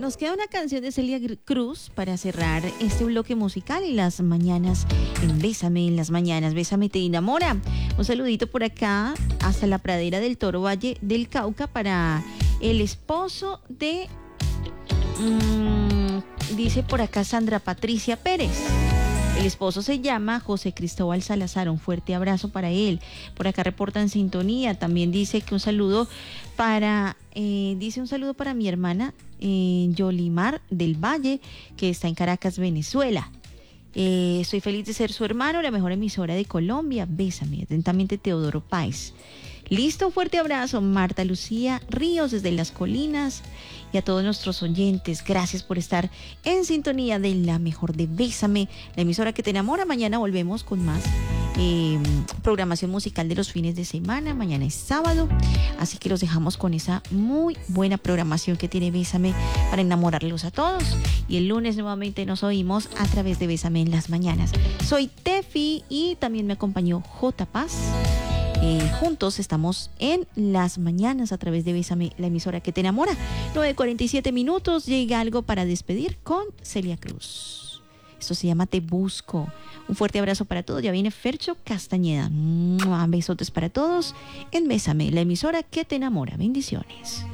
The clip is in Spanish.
Nos queda una canción de Celia Cruz para cerrar este bloque musical y las mañanas en Bésame, en las mañanas, Bésame te enamora. Un saludito por acá hasta la pradera del Toro, Valle del Cauca, para el esposo de, dice por acá Sandra Patricia Pérez. El esposo se llama José Cristóbal Salazar, un fuerte abrazo para él. Por acá reportan sintonía, también dice que un saludo para, mi hermana Yolimar del Valle, que está en Caracas, Venezuela. Estoy feliz de ser su hermano, la mejor emisora de Colombia. Bésame, atentamente Teodoro Páez. Listo, un fuerte abrazo, Marta Lucía Ríos desde Las Colinas, y a todos nuestros oyentes, gracias por estar en sintonía de la mejor de Bésame, la emisora que te enamora. Mañana volvemos con más programación musical de los fines de semana. Mañana es sábado, así que los dejamos con esa muy buena programación que tiene Bésame para enamorarlos a todos. Y el lunes nuevamente nos oímos a través de Bésame en las mañanas. Soy Tefi y también me acompañó J. Paz. Juntos estamos en las mañanas a través de Bésame, la emisora que te enamora. 9:47 minutos, llega algo para despedir con Celia Cruz. Esto se llama Te Busco. Un fuerte abrazo para todos. Ya viene Fercho Castañeda. Besotes para todos en Bésame, la emisora que te enamora. Bendiciones.